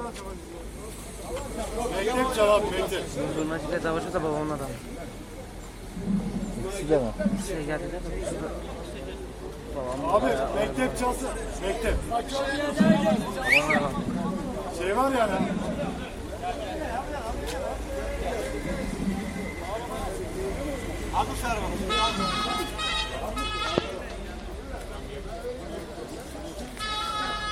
Mektep cevap mektep. Zurnacıyla savaşı da babamın adamı. Size mi? Şey geldi de babam. Abi mektep çalsın. Mektep. Babamın adamı. Şey var ya lan. Abi sarma.